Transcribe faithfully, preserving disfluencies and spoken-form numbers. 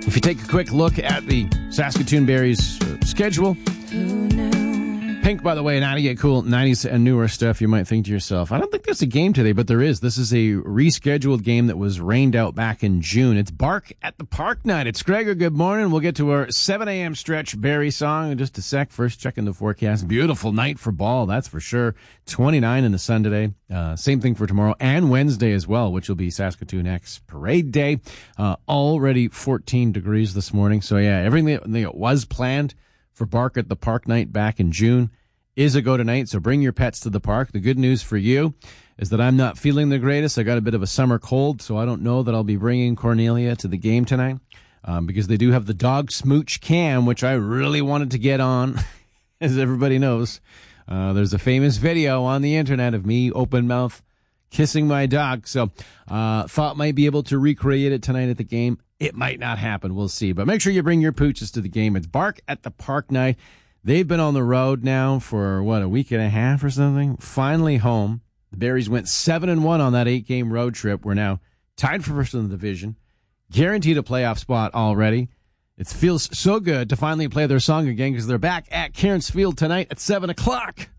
If you take a quick look at the Saskatoon Berries uh, schedule, Pink, by the way, now to get cool nineties and newer stuff, you might think to yourself, I don't think there's a game today, but there is. This is a rescheduled game that was rained out back in June. It's Bark at the Park night. It's Gregor. Good morning. We'll get to our seven a.m. stretch Berry song in just a sec. First, checking the forecast. Beautiful night for ball, that's for sure. twenty-nine in the sun today. Uh, same thing for tomorrow and Wednesday as well, which will be Saskatoon X Parade Day. Uh, already fourteen degrees this morning. So, yeah, everything that was planned for Bark at the Park night back in June is a go tonight, so bring your pets to the park. The good news for you is that I'm not feeling the greatest. I got a bit of a summer cold, so I don't know that I'll be bringing Cornelia to the game tonight um, because they do have the dog smooch cam, which I really wanted to get on, as everybody knows. Uh, there's a famous video on the internet of me open mouth kissing my dog, so uh, thought might be able to recreate it tonight at the game. It might not happen. We'll see, but make sure you bring your pooches to the game. It's Bark at the Park night. They've been on the road now for, what, a week and a half or something? Finally home. The Berries went seven and one on that eight-game road trip. We're now tied for first in the division, guaranteed a playoff spot already. It feels so good to finally play their song again because they're back at Cairns Field tonight at seven o'clock.